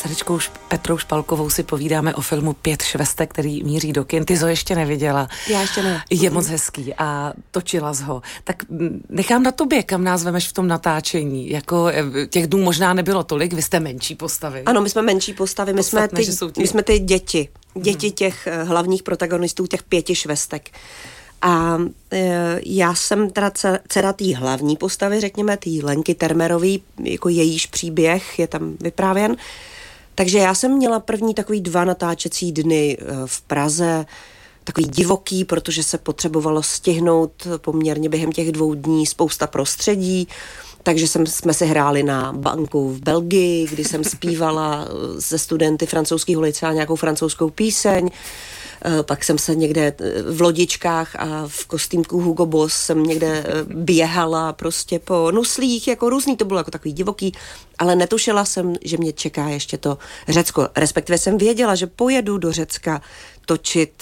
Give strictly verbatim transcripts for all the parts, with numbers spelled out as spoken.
Eliškou Petrou Špalkovou si povídáme o filmu Pět švestek, který míří do kin. Ty jsi ho ještě neviděla. Já ještě ne. Je moc hezký a točila jsi ho. Tak nechám na tobě, kam nás vemeš v tom natáčení. Jako těch dnů možná nebylo tolik, vy jste menší postavy. Ano, my jsme menší postavy, my, Podstatné, jsme, ty, ti... my jsme ty děti. Děti hmm. těch hlavních protagonistů, těch pěti švestek. A e, já jsem teda dcera té hlavní postavy, řekněme, té Lenky Termerový, jako jejíž příběh je tam vyprávěn. Takže já jsem měla první takový dva natáčecí dny v Praze, takový divoký, protože se potřebovalo stihnout poměrně během těch dvou dní spousta prostředí, takže jsem, jsme si hráli na banku v Belgii, kdy jsem zpívala se studenty francouzského licea nějakou francouzskou píseň. Pak jsem se někde v lodičkách a v kostýmku Hugo Boss jsem někde běhala prostě po nuslích, jako různý, to bylo jako takový divoký, ale netušila jsem, že mě čeká ještě to Řecko. Respektive jsem věděla, že pojedu do Řecka točit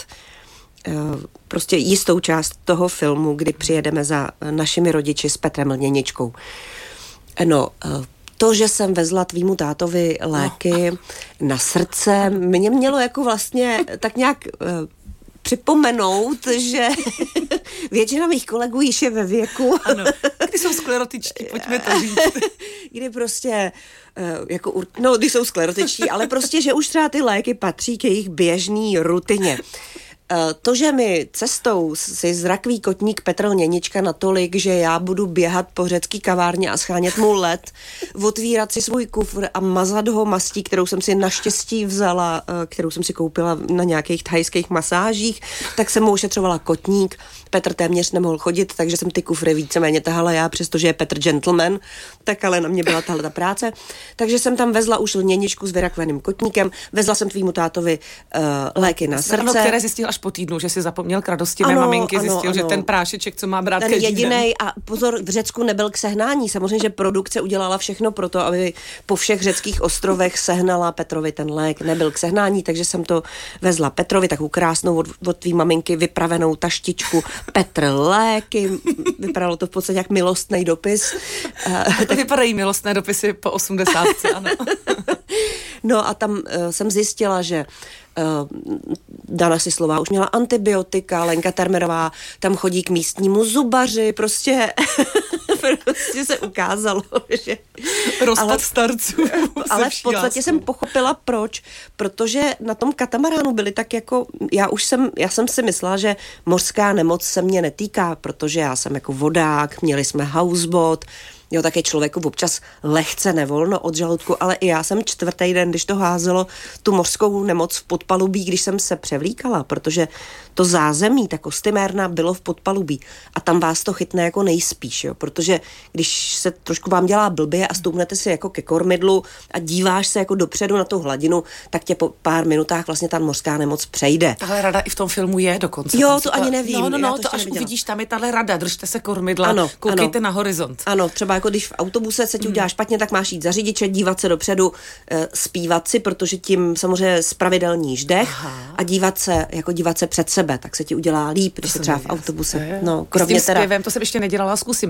prostě jistou část toho filmu, kdy přijedeme za našimi rodiči s Petrem Lněničkou. No, to, že jsem vezla tvýmu tátovi léky no. na srdce, mě mělo jako vlastně tak nějak uh, připomenout, že většina mých kolegů již je ve věku. Ano, kdy jsou sklerotičtí, pojďme to říct. Kdy prostě, uh, jako, no, kdy jsou sklerotičtí, ale prostě, že už třeba ty léky patří k jejich běžný rutině. To, že mi cestou si zrakví kotník Petr Lněnička natolik, že já budu běhat po řecký kavárně a schánět mu led, otvírat si svůj kufr a mazat ho mastí, kterou jsem si naštěstí vzala, kterou jsem si koupila na nějakých thajských masážích, tak jsem mu ošetřovala kotník. Petr téměř nemohl chodit, takže jsem ty kufry víceméně tahala já, přestože je Petr gentleman, tak ale na mě byla tahle ta práce. Takže jsem tam vezla už Lněničku s vyrakveným kotníkem, vezla jsem tvýmu tátovi uh, léky na srdce. Ano, které zjistil až po týdnu, že si zapomněl k radosti mé ano, maminky, ano, zjistil, ano. že ten prášeček, co má brát ten každý jedinej, den. A pozor, v Řecku nebyl k sehnání. Samozřejmě, že produkce udělala všechno pro to, aby po všech řeckých ostrovech sehnala Petrovi ten lék. Nebyl k sehnání, takže jsem to vezla Petrovi, takovou krásnou od, od tvý maminky vypravenou taštičku Petr léky. Vypadalo to v podstatě jak milostný dopis. Tak vypadají milostné dopisy po osmdesátce, ano. No a tam uh, jsem zjistila, že uh, Dana Sislová už měla antibiotika, Lenka Termerová tam chodí k místnímu zubaři, prostě, prostě se ukázalo, že... Rozpad ale, starců. Ale v podstatě jsem pochopila proč, protože na tom katamaránu byli tak jako, já už jsem, já jsem si myslela, že mořská nemoc se mě netýká, protože já jsem jako vodák, měli jsme houseboat, jo, tak je člověku občas lehce nevolno od žaludku, ale i já jsem čtvrtý den, když to házelo tu mořskou nemoc v podpalubí, když jsem se převlíkala, protože to zázemí, ta kostymérna bylo v podpalubí a tam vás to chytne jako nejspíš, jo, protože když se trošku vám dělá blbě a stoupnete si jako ke kormidlu a díváš se jako dopředu na tu hladinu, tak tě po pár minutách vlastně ta mořská nemoc přejde. Tahle rada i v tom filmu je dokonce. Jo, to ani nevím. No, no, no, to, to až neviděla. Uvidíš, tam je tahle rada, držte se kormidla, ano, koukejte ano. na horizont. Ano, třeba jako když v autobuse se ti udělá špatně, tak máš jít za řidiče, dívat se dopředu, e, zpívat si, protože tím samozřejmě spravidelníš dech. Aha. A dívat se, jako dívat se před sebe, tak se ti udělá líp, když se třeba v autobuse. No, kromě s tím teda... zpěvem, to jsem ještě nedělala, zkusím.